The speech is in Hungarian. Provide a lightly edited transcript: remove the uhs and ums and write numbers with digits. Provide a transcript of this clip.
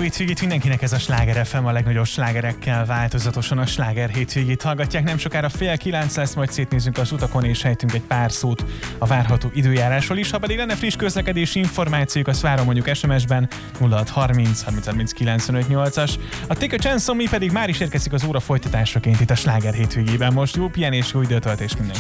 hétvégét mindenkinek, ez a Sláger FM, a legnagyobb slágerekkel változatosan a Sláger hétvégét hallgatják. Nem sokára 8:30 lesz, majd szétnézünk az utakon és ejtünk egy pár szót a várható időjárásról is. Ha pedig lenne friss közlekedési információk, azt várom mondjuk SMS-ben 0630 30 95 8-as. A Take a Chance on Me pedig már is érkezik az óra folytatásaként itt a Sláger hétvégében. Most jó pihenés, jó időtöltés mindenki.